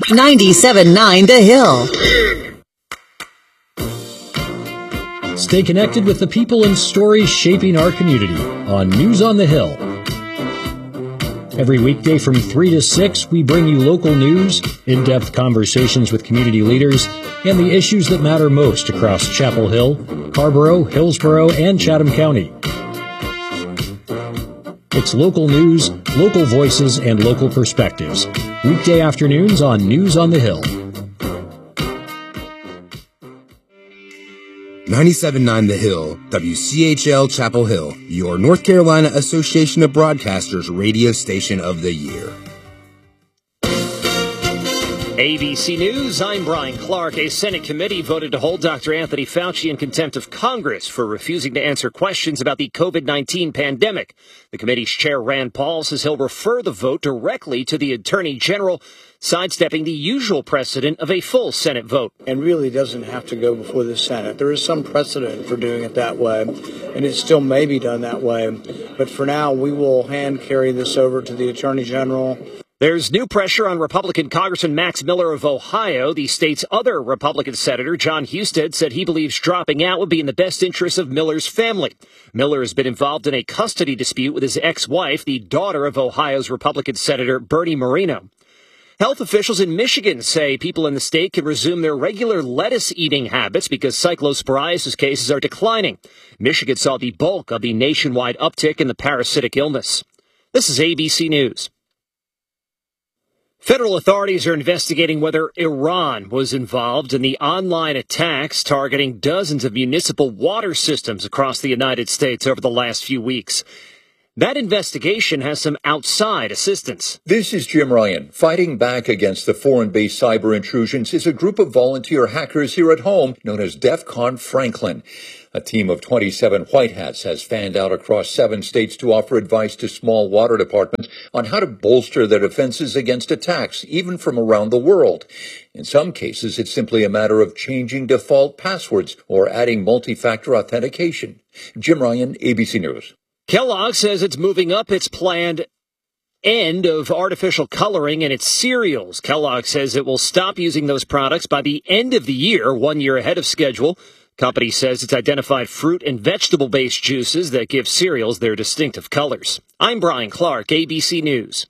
97.9 The Hill. Stay connected with the people and stories shaping our community on News on the Hill. Every weekday from 3 to 6, we bring you local news, in-depth conversations with community leaders, and the issues that matter most across Chapel Hill, Carrboro, Hillsborough, and Chatham County. It's local news, local voices, and local perspectives. Weekday afternoons on News on the Hill. 97.9 The Hill, WCHL Chapel Hill, your North Carolina Association of Broadcasters radio station of the year. ABC News, I'm Brian Clark. A Senate committee voted to hold Dr. Anthony Fauci in contempt of Congress for refusing to answer questions about the COVID-19 pandemic. The committee's chair, Rand Paul, says he'll refer the vote directly to the Attorney General, sidestepping the usual precedent of a full Senate vote. And really doesn't have to go before the Senate. There is some precedent for doing it that way, and it still may be done that way. But for now, we will hand carry this over to the Attorney General. There's new pressure on Republican Congressman Max Miller of Ohio. The state's other Republican senator, John Husted, said he believes dropping out would be in the best interest of Miller's family. Miller has been involved in a custody dispute with his ex-wife, the daughter of Ohio's Republican Senator Bernie Moreno. Health officials in Michigan say people in the state can resume their regular lettuce eating habits because cyclosporiasis cases are declining. Michigan saw the bulk of the nationwide uptick in the parasitic illness. This is ABC News. Federal authorities are investigating whether Iran was involved in the online attacks targeting dozens of municipal water systems across the United States over the last few weeks. That investigation has some outside assistance. This is Jim Ryan. Fighting back against the foreign-based cyber intrusions is a group of volunteer hackers here at home known as DEF CON Franklin. A team of 27 white hats has fanned out across 7 states to offer advice to small water departments on how to bolster their defenses against attacks, even from around the world. In some cases, it's simply a matter of changing default passwords or adding multi-factor authentication. Jim Ryan, ABC News. Kellogg says it's moving up its planned end of artificial coloring in its cereals. Kellogg says it will stop using those products by the end of the year, 1 year ahead of schedule. Company says it's identified fruit and vegetable-based juices that give cereals their distinctive colors. I'm Brian Clark, ABC News.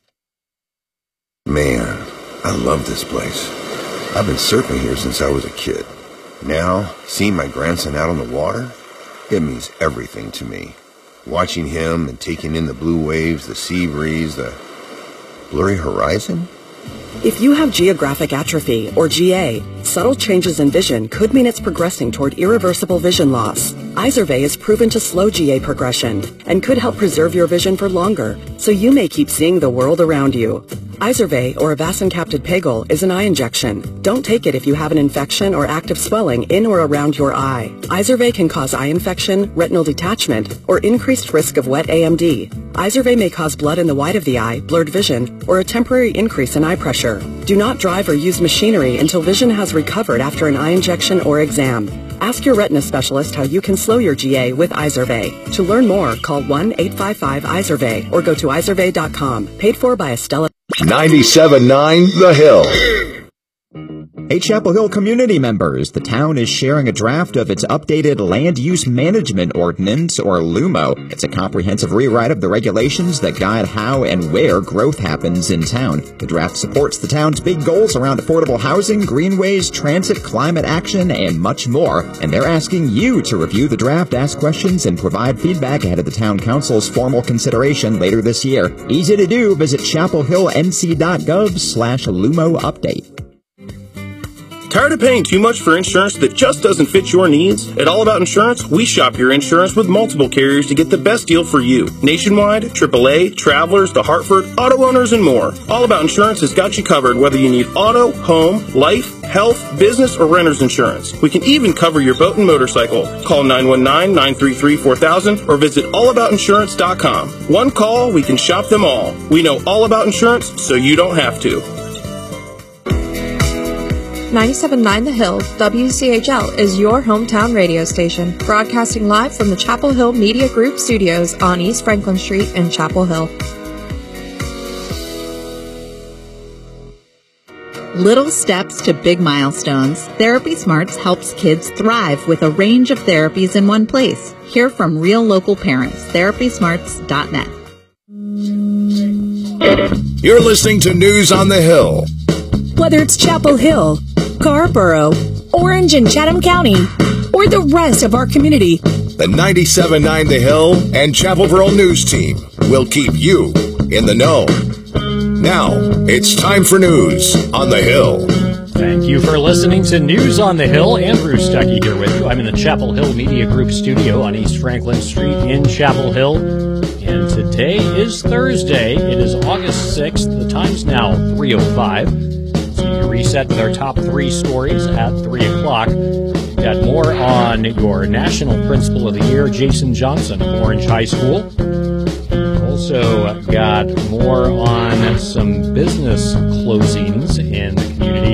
Man, I love this place. I've been surfing here since I was a kid. Now, seeing my grandson out on the water, it means everything to me. Watching him and taking in the blue waves, the sea breeze, the blurry horizon. If you have geographic atrophy, or GA, subtle changes in vision could mean it's progressing toward irreversible vision loss. Izervay is proven to slow GA progression and could help preserve your vision for longer, so you may keep seeing the world around you. Izervay, or avacincaptad pegol, is an eye injection. Don't take it if you have an infection or active swelling in or around your eye. Izervay can cause eye infection, retinal detachment, or increased risk of wet AMD. Izervay may cause blood in the white of the eye, blurred vision, or a temporary increase in eye pressure. Do not drive or use machinery until vision has recovered after an eye injection or exam. Ask your retina specialist how you can slow your GA with Izervay. To learn more, call 1-855-IZERVAY or go to izervay.com. Paid for by Estella. 97.9 The Hill. Hey, Chapel Hill community members, the town is sharing a draft of its updated Land Use Management Ordinance, or LUMO. It's a comprehensive rewrite of the regulations that guide how and where growth happens in town. The draft supports the town's big goals around affordable housing, greenways, transit, climate action, and much more. And they're asking you to review the draft, ask questions, and provide feedback ahead of the town council's formal consideration later this year. Easy to do. Visit chapelhillnc.gov/LUMO update. Tired of paying too much for insurance that just doesn't fit your needs? At All About Insurance, we shop your insurance with multiple carriers to get the best deal for you. Nationwide, AAA, Travelers, The Hartford, auto owners, and more. All About Insurance has got you covered whether you need auto, home, life, health, business, or renter's insurance. We can even cover your boat and motorcycle. Call 919-933-4000 or visit allaboutinsurance.com. One call, we can shop them all. We know all about insurance, so you don't have to. 97.9 The Hill, WCHL, is your hometown radio station, broadcasting live from the Chapel Hill Media Group studios on East Franklin Street in Chapel Hill. Little steps to big milestones, Therapy Smarts helps kids thrive with a range of therapies in one place. Hear from real local parents. TherapySmarts.net. You're listening to News on the Hill. Whether it's Chapel Hill, Scarborough, Orange and Chatham County, or the rest of our community, The 97.9 The Hill and Chapel Borough News Team will keep you in the know. Now, it's time for News on the Hill. Thank you for listening to News on the Hill. Andrew Stuckey here with you. I'm in the Chapel Hill Media Group studio on East Franklin Street in Chapel Hill. And today is Thursday. It is August 6th. The time's now 3:05. So you reset with our top three stories at 3 o'clock. We've got more on your National Principal of the Year, Jason Johnson of Orange High School. Also got more on some business closings in the community.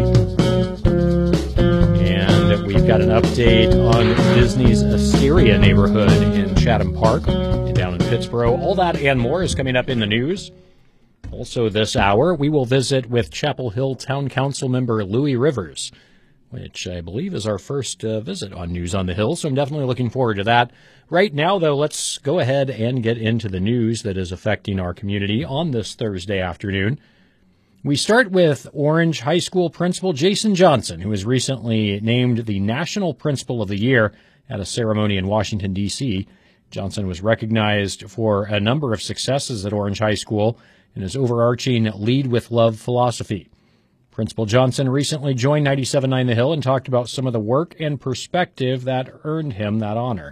And we've got an update on Disney's Asteria neighborhood in Chatham Park down in Pittsburgh. All that and more is coming up in the news. Also this hour, we will visit with Chapel Hill Town Council member Louis Rivers, which I believe is our first visit on News on the Hill, so I'm definitely looking forward to that. Right now, though, let's go ahead and get into the news that is affecting our community on this Thursday afternoon. We start with Orange High School Principal Jason Johnson, who was recently named the National Principal of the Year at a ceremony in Washington, D.C. Johnson was recognized for a number of successes at Orange High School in his overarching Lead with Love philosophy. Principal Johnson recently joined 97.9 The Hill and talked about some of the work and perspective that earned him that honor.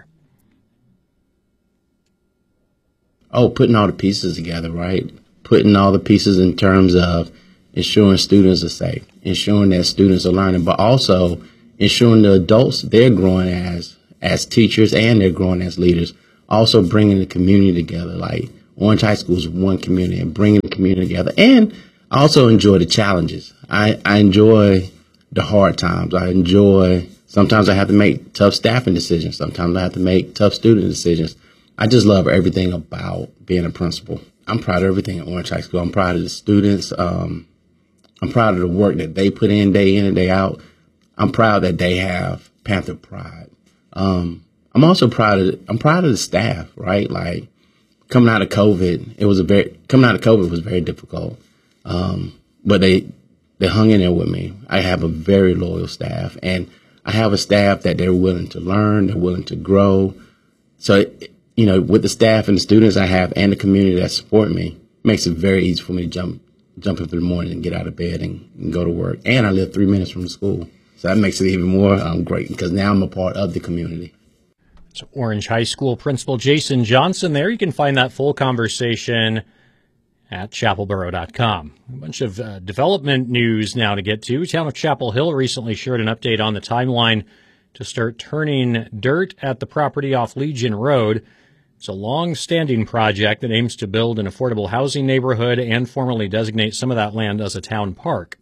Putting all the pieces together, right? Putting all the pieces in terms of ensuring students are safe, ensuring that students are learning, but also ensuring the adults, they're growing as teachers and they're growing as leaders. Also bringing the community together, like Orange High School is one community and bringing the community together. And I also enjoy the challenges. I enjoy the hard times. Sometimes I have to make tough staffing decisions. Sometimes I have to make tough student decisions. I just love everything about being a principal. I'm proud of everything at Orange High School. I'm proud of the students. I'm proud of the work that they put in and day out. I'm proud that they have Panther pride. I'm also proud of the staff, right? Like coming out of COVID, was very difficult. But they hung in there with me. I have a very loyal staff, and I have a staff that they're willing to learn, they're willing to grow. So, with the staff and the students I have and the community that support me, it makes it very easy for me to jump up in the morning and get out of bed and go to work. And I live 3 minutes from the school. So that makes it even more great because now I'm a part of the community. So Orange High School Principal Jason Johnson there. You can find that full conversation at chapelborough.com. A bunch of development news now to get to. Town of Chapel Hill recently shared an update on the timeline to start turning dirt at the property off Legion Road. It's a long-standing project that aims to build an affordable housing neighborhood and formally designate some of that land as a town park.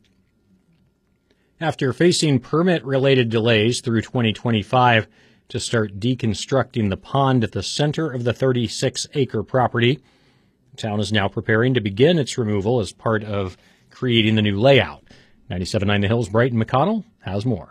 After facing permit-related delays through 2025 to start deconstructing the pond at the center of the 36-acre property, the town is now preparing to begin its removal as part of creating the new layout. 97.9 The Hill's Brighton McConnell has more.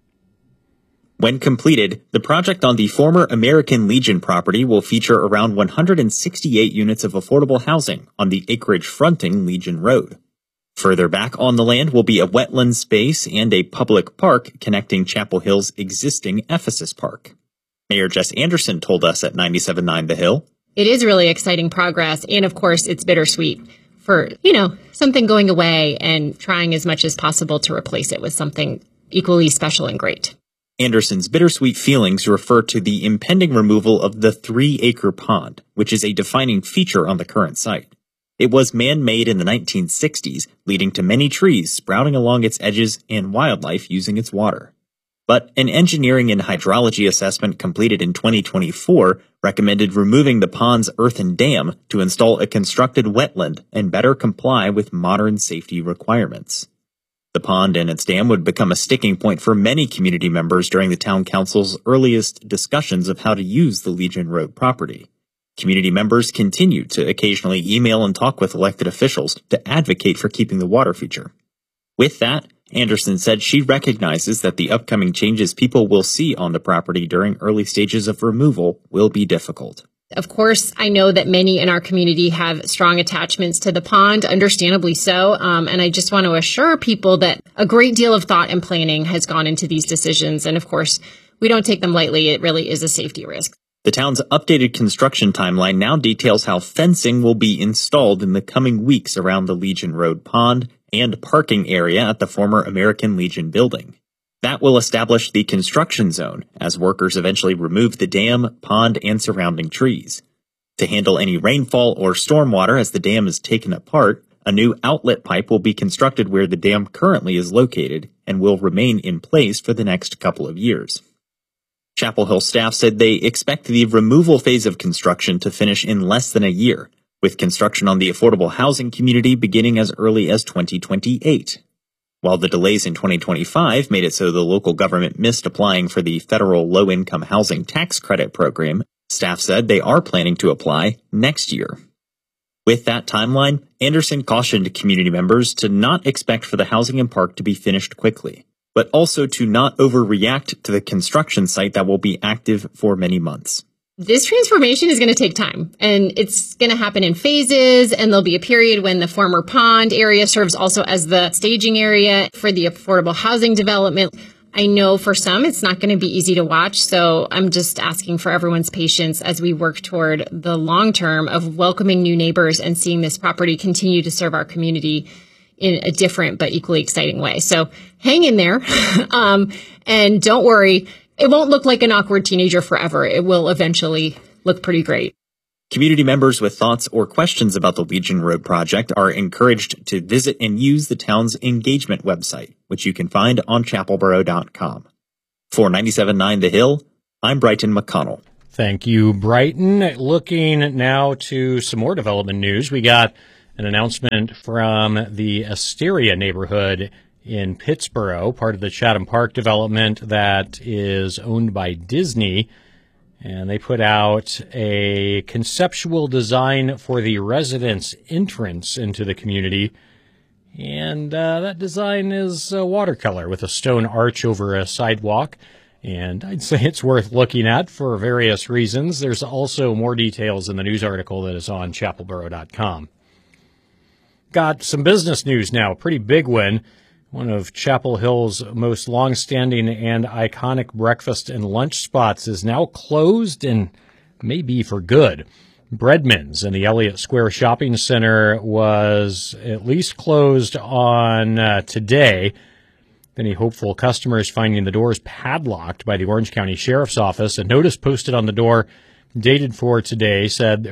When completed, the project on the former American Legion property will feature around 168 units of affordable housing on the acreage fronting Legion Road. Further back on the land will be a wetland space and a public park connecting Chapel Hill's existing Ephesus Park. Mayor Jess Anderson told us at 97.9 The Hill, "It is really exciting progress, and of course it's bittersweet for, something going away and trying as much as possible to replace it with something equally special and great." Anderson's bittersweet feelings refer to the impending removal of the 3-acre pond, which is a defining feature on the current site. It was man-made in the 1960s, leading to many trees sprouting along its edges and wildlife using its water. But an engineering and hydrology assessment completed in 2024 recommended removing the pond's earthen dam to install a constructed wetland and better comply with modern safety requirements. The pond and its dam would become a sticking point for many community members during the town council's earliest discussions of how to use the Legion Road property. Community members continue to occasionally email and talk with elected officials to advocate for keeping the water feature. With that, Anderson said she recognizes that the upcoming changes people will see on the property during early stages of removal will be difficult. Of course, I know that many in our community have strong attachments to the pond, understandably so. And I just want to assure people that a great deal of thought and planning has gone into these decisions. And of course, we don't take them lightly. It really is a safety risk. The town's updated construction timeline now details how fencing will be installed in the coming weeks around the Legion Road Pond and parking area at the former American Legion building. That will establish the construction zone as workers eventually remove the dam, pond, and surrounding trees. To handle any rainfall or stormwater as the dam is taken apart, a new outlet pipe will be constructed where the dam currently is located and will remain in place for the next couple of years. Chapel Hill staff said they expect the removal phase of construction to finish in less than a year, with construction on the affordable housing community beginning as early as 2028. While the delays in 2025 made it so the local government missed applying for the federal low-income housing tax credit program, staff said they are planning to apply next year. With that timeline, Anderson cautioned community members to not expect for the housing and park to be finished quickly, but also to not overreact to the construction site that will be active for many months. This transformation is going to take time, and it's going to happen in phases, and there'll be a period when the former pond area serves also as the staging area for the affordable housing development. I know for some it's not going to be easy to watch, so I'm just asking for everyone's patience as we work toward the long term of welcoming new neighbors and seeing this property continue to serve our community in a different but equally exciting way. So hang in there, and don't worry. It won't look like an awkward teenager forever. It will eventually look pretty great. Community members with thoughts or questions about the Legion Road project are encouraged to visit and use the town's engagement website, which you can find on chapelboro.com. For 97.9 The Hill, I'm Brighton McConnell. Thank you, Brighton. Looking now to some more development news. We got an announcement from the Asteria neighborhood in Pittsboro, part of the Chatham Park development that is owned by Disney. And they put out a conceptual design for the residents' entrance into the community. And that design is watercolor with a stone arch over a sidewalk. And I'd say it's worth looking at for various reasons. There's also more details in the news article that is on chapelboro.com. Got some business news now, a pretty big one. One of Chapel Hill's most long-standing and iconic breakfast and lunch spots is now closed and may be for good. Breadman's in the Elliott Square Shopping Center was at least closed on today. Many hopeful customers finding the doors padlocked by the Orange County Sheriff's Office. A notice posted on the door dated for yesterday said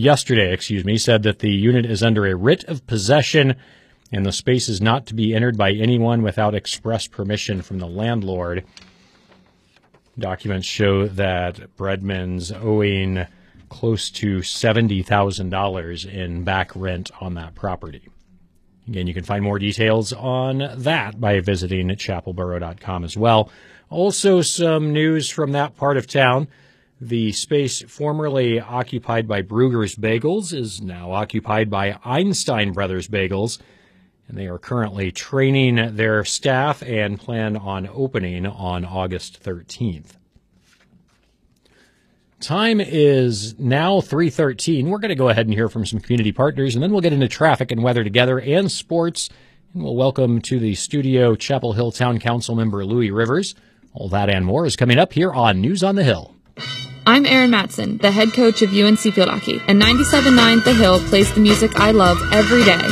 that the unit is under a writ of possession and the space is not to be entered by anyone without express permission from the landlord. Documents show that Breadman's owing close to $70,000 in back rent on that property. Again, you can find more details on that by visiting chapelboro.com as well. Also, some news from that part of town. The space formerly occupied by Brugger's Bagels is now occupied by Einstein Brothers Bagels, and they are currently training their staff and plan on opening on August 13th. Time is now 3:13. We're going to go ahead and hear from some community partners, and then we'll get into traffic and weather together and sports. And we'll welcome to the studio Chapel Hill Town Council member Louis Rivers. All that and more is coming up here on News on the Hill. I'm Erin Matson, the head coach of UNC Field Hockey, and 97.9 The Hill plays the music I love every day.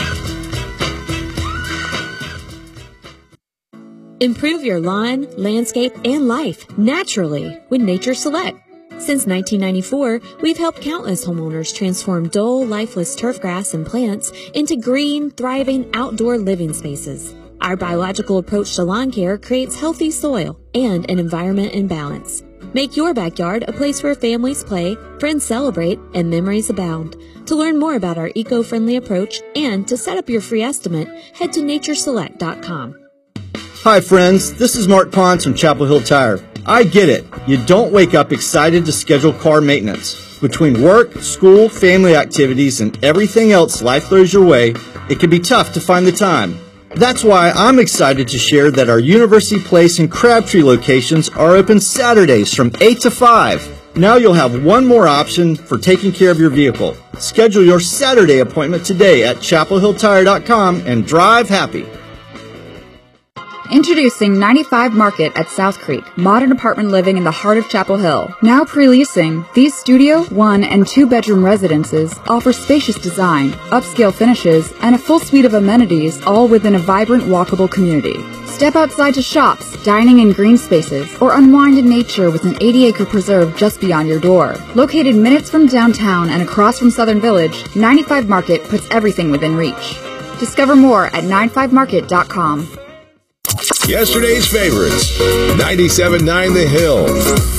Improve your lawn, landscape, and life naturally with Nature Select. Since 1994, we've helped countless homeowners transform dull, lifeless turf grass and plants into green, thriving outdoor living spaces. Our biological approach to lawn care creates healthy soil and an environment in balance. Make your backyard a place where families play, friends celebrate, and memories abound. To learn more about our eco-friendly approach and to set up your free estimate, head to natureselect.com. Hi friends, this is Mark Ponce from Chapel Hill Tire. I get it. You don't wake up excited to schedule car maintenance. Between work, school, family activities, and everything else life throws your way, it can be tough to find the time. That's why I'm excited to share that our University Place and Crabtree locations are open Saturdays from 8 to 5. Now you'll have one more option for taking care of your vehicle. Schedule your Saturday appointment today at chapelhilltire.com and drive happy. Introducing 95 Market at South Creek, modern apartment living in the heart of Chapel Hill. Now pre-leasing, these studio, 1- and 2-bedroom residences offer spacious design, upscale finishes, and a full suite of amenities, all within a vibrant, walkable community. Step outside to shops, dining in green spaces, or unwind in nature with an 80-acre preserve just beyond your door. Located minutes from downtown and across from Southern Village, 95 Market puts everything within reach. Discover more at 95market.com. Yesterday's favorites, 97.9 The Hill.